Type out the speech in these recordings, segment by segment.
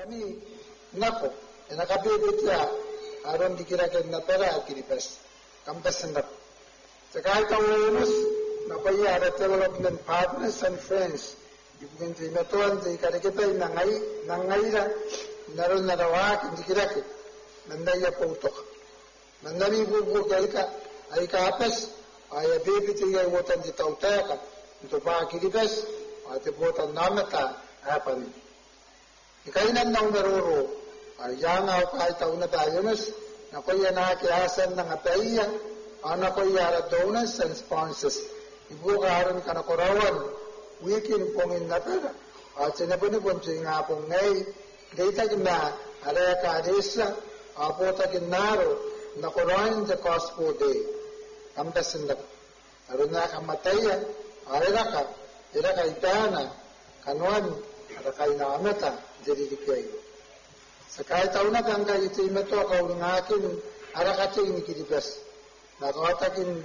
kani nako nakabibitia aron dikirakan na pera kiribas kampasandap sakay tawunos napaya ada development partners and friends ibugin timatuan ti kadikita nangai la naron narawak dikirakan nandaya pautok nandani bubu kaika ay kapas ay bibitiya wotan di tautaka untuk pa kiribas ate botan namata hapan ikainan nang naroro yang au kai tauna tayunas na koya na kiasan ng apaya ana koya ra donors and sponsors ibu karon kana korawan weekend pongin na pera at sinapuni ponching apong ngay data gina ara ka desa apota kinaro na korawan the gospel day ambasinda aruna kamataya araka iraka itana kanwan arakai na amata jadi dikai sakay tauna kang kay itimeto akaw ngakin arakating nikidibas nakatakin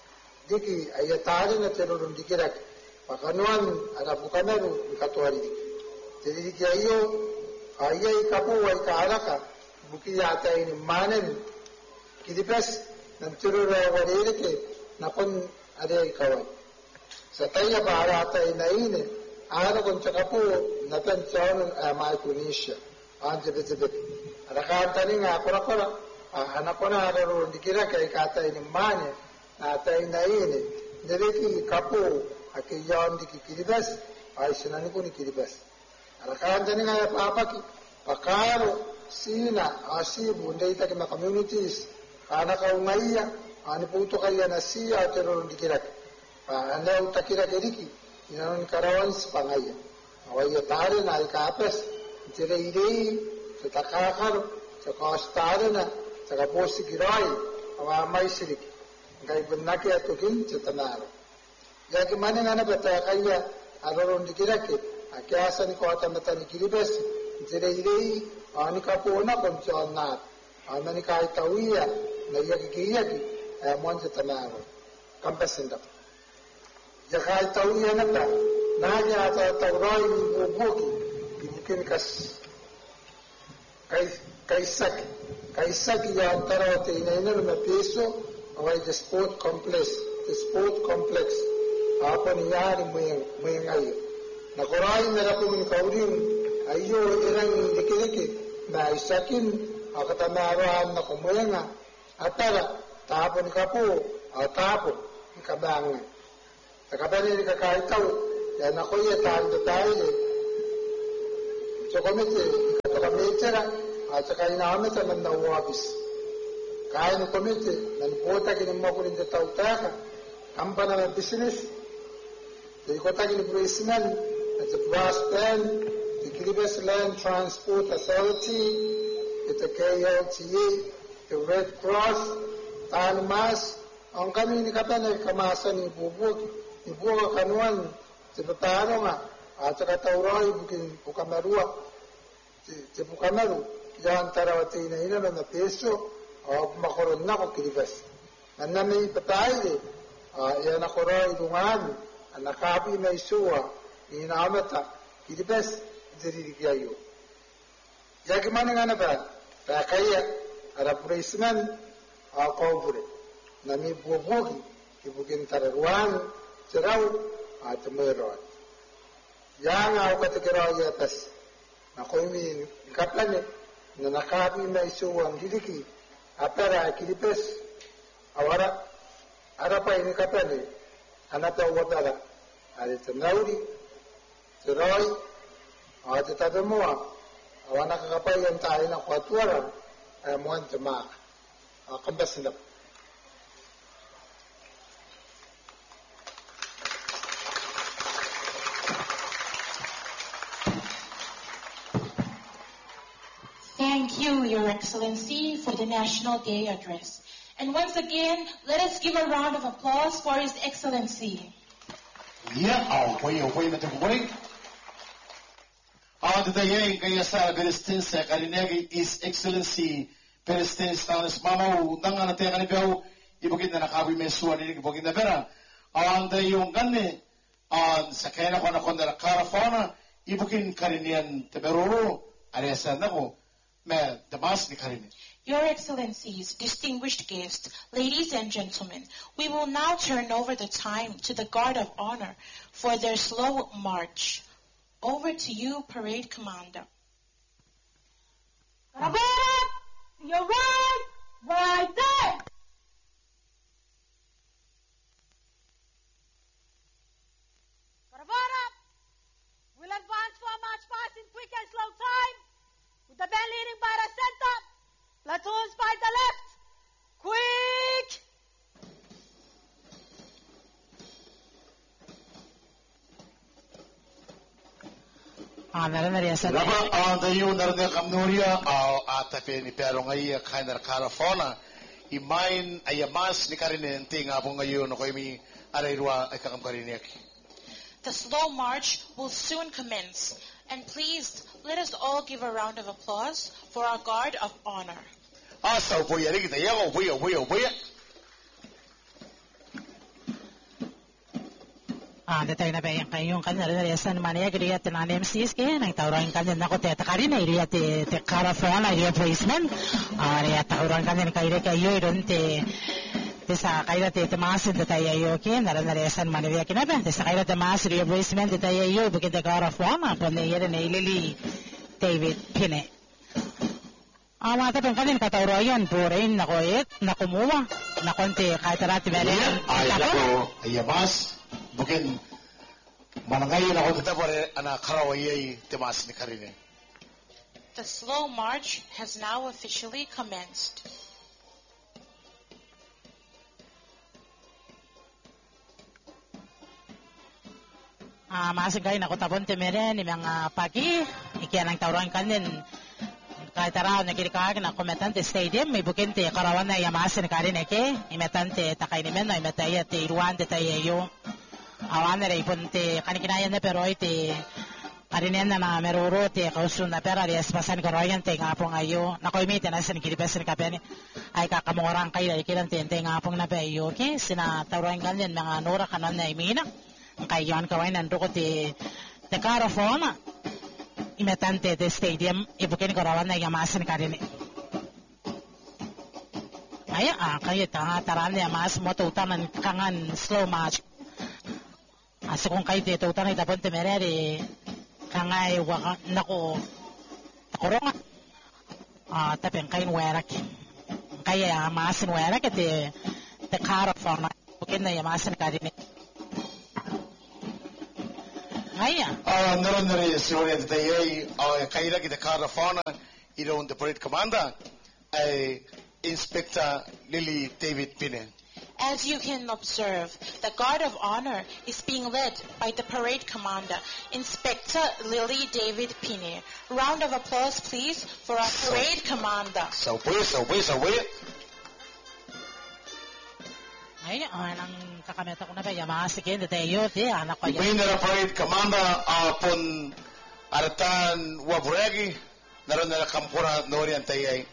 diki ayatari na terorong dikirak pakanuan arapukameru ikatuari diki jadi diki ayo ayay kapu ay kaaraka buki yata ini manen kidibas ng terora waririke napon aday kaway sataya baarata inaine ara kung tsakapu napan tsawan amay kunisya anje bezebet arakantani nga kora anakona araro dikira kay kata ini mane ata inaine dereki kapu akiyon dikikiribas ay sinani ko nikiribas arakantani nga papaki pakaro sina asibu ndai taki ma communities ana kaumaiya ani puto kaya nasiya teror dikira ana utakira deriki inanon karawan spangaya awaya tare na ikapas jere irei setakakar sekostadana sekaposi kirai awa mai sirik ngai benake atukin cetanaro ya gimana ngana bata kaya aroron dikirake akiasan ko atamatan kiribes jere irei ani kapona konchonat amani kai tawiya na yagigiyagi mon cetanaro kampasinda jakai tawiya nata nanya ata tawrai bubuki mungkin kaisak yang antara ina na peso away the sport complex apa niyari mengayo nakoray na po min kaurin ayo irang dikidiki na isakin akatamaran na kumuyenga atara tapon kapo tapon kabang takabani kakaitaw yan ako'y tando tayo so komite katamitera at saka inaamit ang nawabis kaya ng komite nanipota kinimmo ko rin sa tautaka kampa na business ikota kiniprisman at sa brass band the Kiribati Land Transport Authority ito KLTA the Red Cross Tanmas ang kami ni katanay kamasan ni Bubuk kanuan sa patano nga at saka tauray bukamarua si bukamaru yan tarawati na na peso o makoron na ko Kiribati nanami patay yan akoray lungan anakapi na isuwa inaamata Kiribati diririgayo yagimana nga na ba kaya arapuraisman kawbure nami bubugi kibugin tararuan siraw at mayroon yang ako katikiraw yatas na ko'y kaplane na nakabi na isuwang diliki apera Kiribati awara arapa ini kaplane anata watara alita nauri siroy at tabemoa awana kakapay ang tayo na kwatuara ay muhan tamak kambas nila. Thank you, Your Excellency, for the National Day Address. And once again, let us give a round of applause for His Excellency. Today, kaya sa Palestinians karinegi His Excellency Palestinians tanas mamaw nang anate kanibaw ibukid na nakabi mesuan ni ibukid na pera ang yung ganne sa kaya ko na kondala karafona ibukin karinian teberoro Ariasa nako, me Damas ni Karine. Your Excellencies, distinguished guests, ladies and gentlemen, we will now turn over the time to the Guard of Honor for their slow march. Over to you, Parade Commander. Karabarat! To your right! Right there! Karabarat! We'll advance for a march past in quick and slow time, with the band leading by the center, platoons by the left. Quick! Laba ang dayo narne kamnuria atape ni pero ngayon kainer Carafona imain ayamas ni Karine tinga po ngayon ko mi arairwa ay kakamkarinek. The slow march will soon commence, and please let us all give a round of applause for our Guard of Honor. Asa po yari kita yago buya. Detay na ba yung kayong kanila san mania griya tinan MCs ke nang tawran kanyan nako te takari na iriya te Carafona iriya placement ariya tawran kanyan kaire kayo iron te sa kaira te masin detay ayo ke nara san mania kinabe te sa kaira te mas iriya placement detay ayo bukin te Carafona pone yere ne ilili David Pine mata pang kanyan katawro yan purein nako nakumuwa nakonte kaitarati bele ay nako ayamas bukin manangayon ako dito pare ana karawayay timas ni Karine. The slow march has now officially commenced. Masing kayo na kutapon temere ni mga pagi ikian ang tawran kanin kahit araw na kinikahag na kometante stadium may bukinte karawan na yamasin Karine ke imetante takay ni men na imetaya te iruan de tayo awan na ipunte kanikinayan na pero ite Karinen na meruro te kausun na pera rias pasan karayan te ngapong ayo nakoimite na sin kiripesin kapeni ay kakamorang kayo ikilan te ngapong na payo ke sina tawran ganyan mga nora kanan na imina kayon kaway nanduko te Carafona imetante de stadium ibukin karawan na yamasin Karine ay kayo taran ya mas motutan kangan slow march asa kung kayo dito utan ay tapon temerari kangay waka nako takoronga tapeng kayo werak kaya masin werak te Carafona bukin na yamasin Karine Ngaya. Naran si Oriente Tayay, kaila kita Carafona, ilo the parade commander, ay Inspector Lily David Pine. As you can observe, the Guard of Honor is being led by the parade commander, Inspector Lily David Pine. Round of applause, please, for our parade commander. So. Ay, nang kakameta ko na ba, yamasikin, detayo, anak ko yan. Ibayin na parade commander, pon aratan waburegi, naroon na kampura nori ang tayay.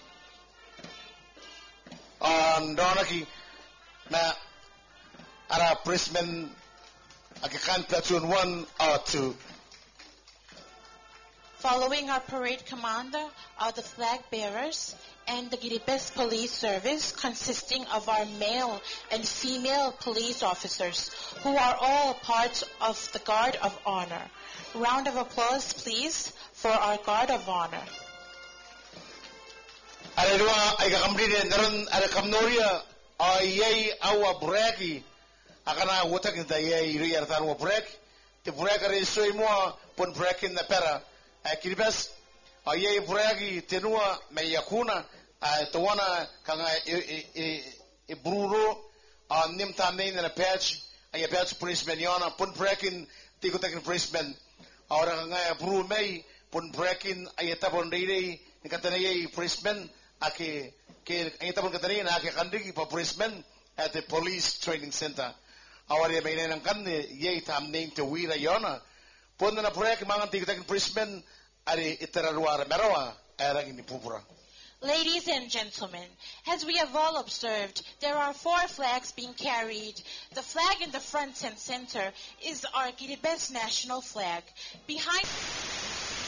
Donaki, na ara policemen akikan platoon 1 or 2. Following our parade commander are the flag bearers and the Giribes Police Service, consisting of our male and female police officers, who are all part of the Guard of Honor. Round of applause, please, for our Guard of Honor. Alelua ay kakamdine naroon ala kamnoria ay awa breki akana wutak nta yay riyar tan wa brek te brek re soy mo pon brekin na pera Giribes ay breki tenua me yakuna tawana kanga bruro nimta main na patch ay patch policeman yana pon brekin tigo takin policeman ora kanga bru may pon brekin ay tapon dai ni katanay policeman ake ang itabon katani na ake kandigi pa policemen at the police training center. Awari may nang kan yay tam name to wira yona. Pon na project mga tigtakin policemen ari itararwa merawa erang ini pupura. Ladies and gentlemen, as we have all observed, there are 4 flags being carried. The flag in the front and center is our Giribes national flag. Behind